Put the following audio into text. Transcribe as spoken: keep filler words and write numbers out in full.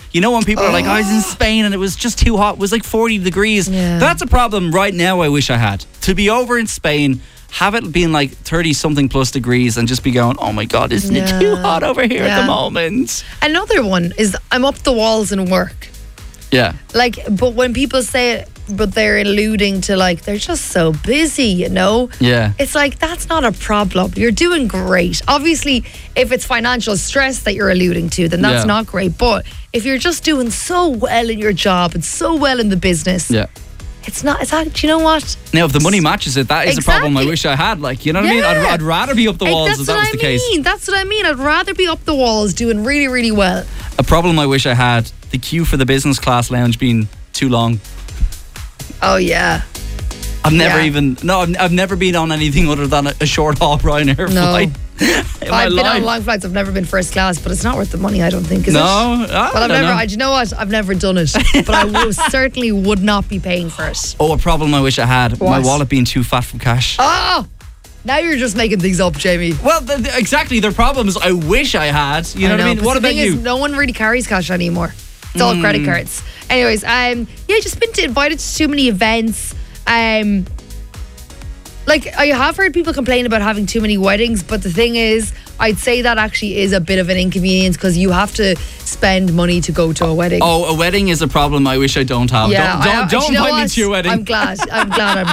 You know when people are like, I was in Spain and it was just too hot. It was like forty degrees. Yeah. That's a problem right now I wish I had. To be over in Spain, have it being like thirty something plus degrees and just be going, oh my God, isn't Yeah. it too hot over here Yeah. at the moment? Another one is I'm up the walls in work. Yeah. Like, but when people say it, but they're alluding to like, they're just so busy, you know? Yeah. It's like, that's not a problem. You're doing great. Obviously, if it's financial stress that you're alluding to, then that's Yeah. not great. But if you're just doing so well in your job and so well in the business, Yeah. it's not, it's not, do you know what? Now, if the money matches it, that is a problem I Exactly. wish I had. Like, you know what I mean? I'd, Yeah. I'd rather be up the Like, walls that's if that what was I the case. mean. That's what I mean. I'd rather be up the walls doing really, really well. A problem I wish I had, the queue for the business class lounge being too long. Oh, yeah. I've never Yeah. even, no, I've, I've never been on anything other than a, a short haul Ryanair No. flight. in my I've been life. on long flights. I've never been first class, but it's not worth the money, I don't think, is No, it? I Well, I've don't never, know. I, do you know what? I've never done it, but I will, certainly would not be paying for it. Oh, a problem I wish I had, my What? wallet being too fat from cash. Oh, now you're just making things up, Jamie. Well, th- th- exactly, they're problems I wish I had. You know, what I mean? but What the about thing you? Is, no one really carries cash anymore. It's all credit cards. Anyways, um, yeah, just been to, invited to too many events. Um, like I have heard people complain about having too many weddings, but the thing is, I'd say that actually is a bit of an inconvenience because you have to spend money to go to a wedding. Oh, a wedding is a problem I wish I don't have. yeah, don't don't, I- don't do you know invite me what? to your wedding. I'm glad. I'm glad I'm